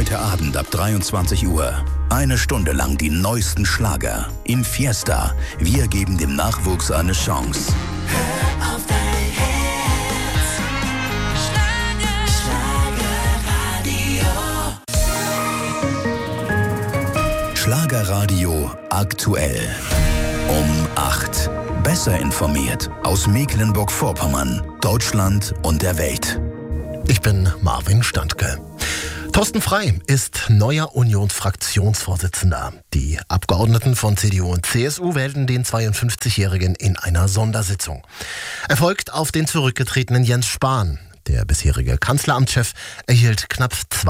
Heute Abend ab 23 Uhr. Eine Stunde lang die neuesten Schlager. In Fiesta. Wir geben dem Nachwuchs eine Chance. Hör auf dein Herz. Schlagerradio. Schlagerradio aktuell. Um 8. Besser informiert aus Mecklenburg-Vorpommern, Deutschland und der Welt. Ich bin Marvin Standke. Thorsten Frey ist neuer Unionsfraktionsvorsitzender. Die Abgeordneten von CDU und CSU wählten den 52-Jährigen in einer Sondersitzung. Er folgt auf den zurückgetretenen Jens Spahn. Der bisherige Kanzleramtschef erhielt knapp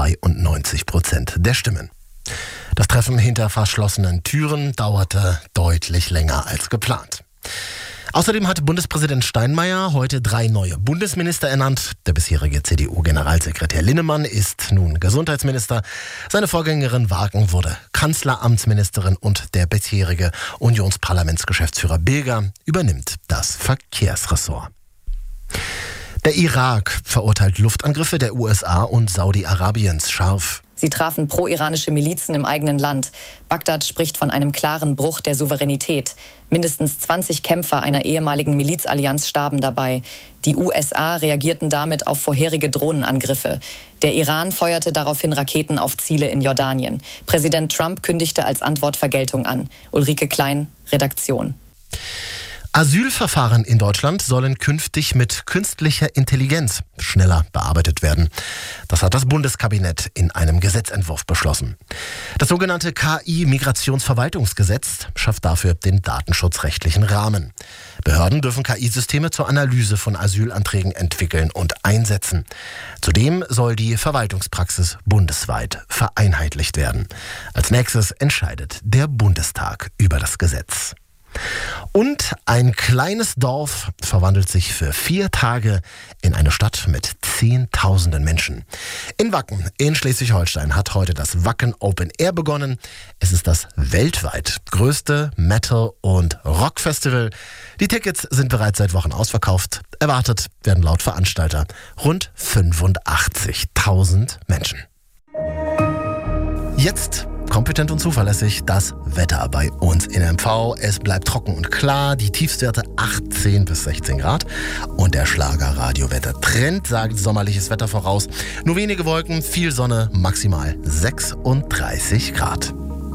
92% der Stimmen. Das Treffen hinter verschlossenen Türen dauerte deutlich länger als geplant. Außerdem hat Bundespräsident Steinmeier heute 3 neue Bundesminister ernannt. Der bisherige CDU-Generalsekretär Linnemann ist nun Gesundheitsminister. Seine Vorgängerin Wagen wurde Kanzleramtsministerin und der bisherige Unionsparlamentsgeschäftsführer Bilger übernimmt das Verkehrsressort. Der Irak verurteilt Luftangriffe der USA und Saudi-Arabiens scharf. Sie trafen pro-iranische Milizen im eigenen Land. Bagdad spricht von einem klaren Bruch der Souveränität. Mindestens 20 Kämpfer einer ehemaligen Milizallianz starben dabei. Die USA reagierten damit auf vorherige Drohnenangriffe. Der Iran feuerte daraufhin Raketen auf Ziele in Jordanien. Präsident Trump kündigte als Antwort Vergeltung an. Ulrike Klein, Redaktion. Asylverfahren in Deutschland sollen künftig mit künstlicher Intelligenz schneller bearbeitet werden. Das hat das Bundeskabinett in einem Gesetzentwurf beschlossen. Das sogenannte KI-Migrationsverwaltungsgesetz schafft dafür den datenschutzrechtlichen Rahmen. Behörden dürfen KI-Systeme zur Analyse von Asylanträgen entwickeln und einsetzen. Zudem soll die Verwaltungspraxis bundesweit vereinheitlicht werden. Als nächstes entscheidet der Bundestag über das Gesetz. Und ein kleines Dorf verwandelt sich für 4 Tage in eine Stadt mit Zehntausenden Menschen. In Wacken in Schleswig-Holstein hat heute das Wacken Open Air begonnen. Es ist das weltweit größte Metal- und Rockfestival. Die Tickets sind bereits seit Wochen ausverkauft. Erwartet werden laut Veranstalter rund 85.000 Menschen. Jetzt kompetent und zuverlässig das Wetter bei uns in MV. Es bleibt trocken und klar, die Tiefstwerte 18 bis 16 Grad. Und der Schlagerradio-Wettertrend sagt sommerliches Wetter voraus. Nur wenige Wolken, viel Sonne, maximal 36 Grad.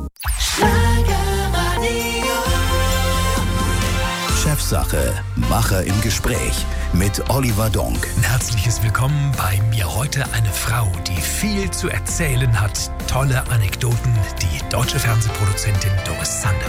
Chefsache, Macher im Gespräch mit Oliver Donk. Ein herzliches Willkommen bei mir heute eine Frau, die viel zu erzählen hat. Tolle Anekdoten, die deutsche Fernsehproduzentin Doris Zander.